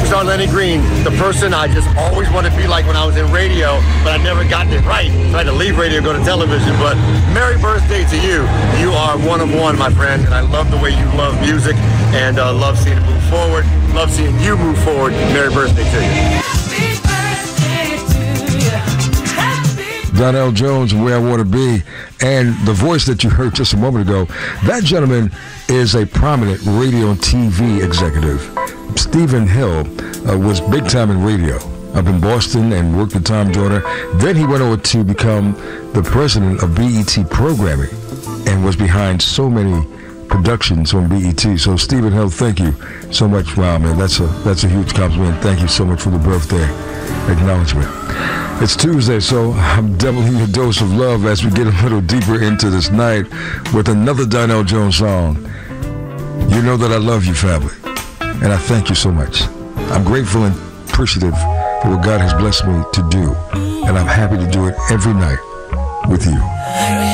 superstar Lenny Green, the person I just always wanted to be like when I was in radio, but I never gotten it right. So I had to leave radio and go to television. But merry birthday to you. You are one of one, my friend, and I love the way you love music and love seeing it move forward. Love seeing you move forward. Merry birthday to you. Donell Jones, Where I Want to Be, and the voice that you heard just a moment ago, that gentleman is a prominent radio and TV executive. Stephen Hill was big time in radio up in Boston and worked with Tom Joyner. Then he went over to become the president of BET Programming and was behind so many productions on BET. So Stephen Hill, thank you so much. Wow, man, that's a huge compliment. Thank you so much for the birthday acknowledgement. It's Tuesday, so I'm doubling a dose of love as we get a little deeper into this night with another Donell Jones song. You know that I love you, family, and I thank you so much. I'm grateful and appreciative for what God has blessed me to do, and I'm happy to do it every night with you.